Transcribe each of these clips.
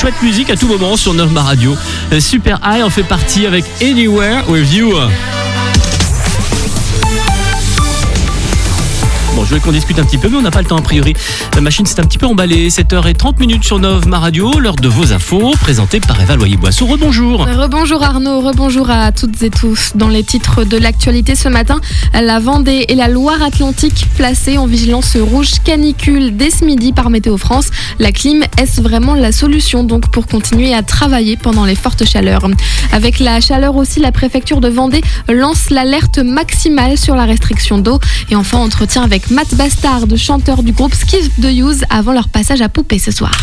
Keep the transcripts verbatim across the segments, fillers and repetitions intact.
chouette musique à tout moment sur neuf Ma Radio. Super High en fait partie avec Anywhere With You. Bon, je voulais qu'on discute un petit peu, mais on n'a pas le temps a priori. La machine s'est un petit peu emballée. sept heures trente sur neuf Ma Radio, l'heure de vos infos, présentée par Eva Loyer-Boisseau. Rebonjour. Rebonjour Arnaud, rebonjour à toutes et tous. Dans les titres de l'actualité ce matin, la Vendée et la Loire-Atlantique placées en vigilance rouge canicule dès ce midi par Météo France. La clim, est-ce vraiment la solution donc pour continuer à travailler pendant les fortes chaleurs? Avec la chaleur aussi, la préfecture de Vendée lance l'alerte maximale sur la restriction d'eau. Et enfin, entretien avec Matt Bastard, chanteur du groupe Skip the Use, avant leur passage à Poupée ce soir.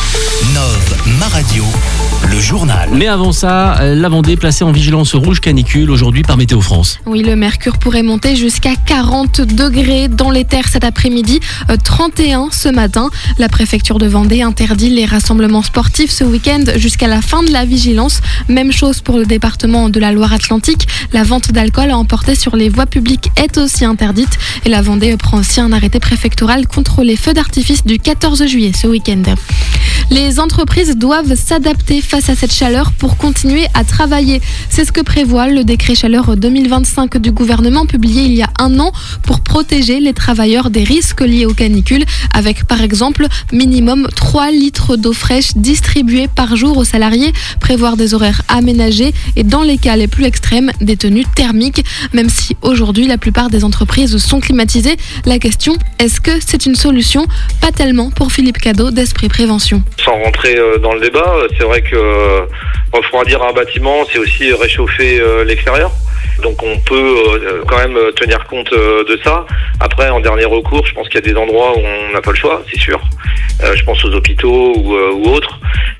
neuf Ma Radio, le journal. Mais avant ça, la Vendée placée en vigilance rouge canicule aujourd'hui par Météo France. Oui, le mercure pourrait monter jusqu'à quarante degrés dans les terres cet après-midi, trente et un ce matin. La préfecture de Vendée interdit les rassemblements sportifs ce week-end jusqu'à la fin de la vigilance. Même chose pour le département de la Loire-Atlantique. La vente d'alcool à emporter sur les voies publiques est aussi interdite. Et la Vendée prend aussi un arrêté préfectoral contre les feux d'artifice du quatorze juillet ce week-end. Les entreprises doivent s'adapter face à cette chaleur pour continuer à travailler. C'est ce que prévoit le décret chaleur deux mille vingt-cinq du gouvernement publié il y a un an pour protéger les travailleurs des risques liés aux canicules, avec par exemple minimum trois litres d'eau fraîche distribués par jour aux salariés, prévoir des horaires aménagés et dans les cas les plus extrêmes, des tenues thermiques. Même si aujourd'hui la plupart des entreprises sont climatisées, la question, est-ce que c'est une solution? Pas tellement pour Philippe Cadeau d'Esprit Prévention. Sans rentrer dans le débat, c'est vrai que refroidir un bâtiment, c'est aussi réchauffer l'extérieur. Donc on peut quand même tenir compte de ça. Après, en dernier recours, je pense qu'il y a des endroits où on n'a pas le choix, c'est sûr. Je pense aux hôpitaux ou, ou autres.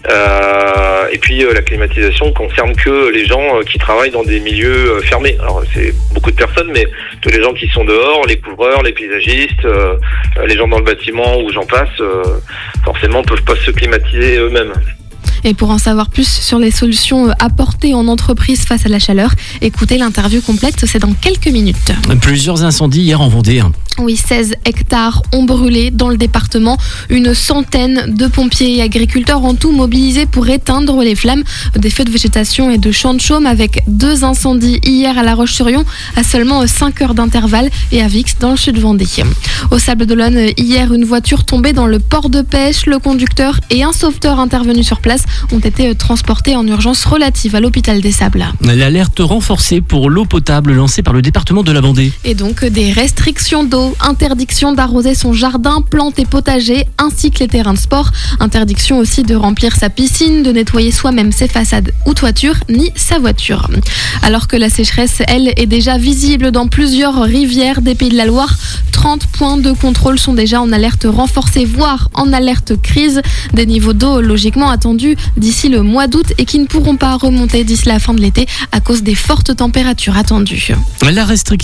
Euh, et puis la climatisation concerne que les gens qui travaillent dans des milieux fermés. Alors c'est beaucoup de personnes, mais tous les gens qui sont dehors, les couvreurs, les paysagistes, euh, les gens dans le bâtiment ou j'en passe, euh, forcément peuvent pas se climatiser eux-mêmes. Et pour en savoir plus sur les solutions apportées en entreprise face à la chaleur, écoutez l'interview complète, c'est dans quelques minutes. Plusieurs incendies hier en Vendée. Oui, seize hectares ont brûlé dans le département. Une centaine de pompiers et agriculteurs en tout mobilisés pour éteindre les flammes. Des feux de végétation et de champs de chaume avec deux incendies hier à La Roche-sur-Yon à seulement cinq heures d'intervalle et à Vix dans le sud Vendée. Au Sable d'Olonne, hier, une voiture tombée dans le port de pêche. Le conducteur et un sauveteur intervenus sur place ont été transportés en urgence relative à l'hôpital des Sables. L'alerte renforcée pour l'eau potable lancée par le département de la Vendée. Et donc des restrictions d'eau. Interdiction d'arroser son jardin, plantes et potagers, ainsi que les terrains de sport. Interdiction aussi de remplir sa piscine, de nettoyer soi-même ses façades ou toitures, ni sa voiture. Alors que la sécheresse, elle, est déjà visible dans plusieurs rivières des Pays de la Loire, trente points de contrôle sont déjà en alerte renforcée, voire en alerte crise. Des niveaux d'eau logiquement attendus d'ici le mois d'août et qui ne pourront pas remonter d'ici la fin de l'été à cause des fortes températures attendues. La restriction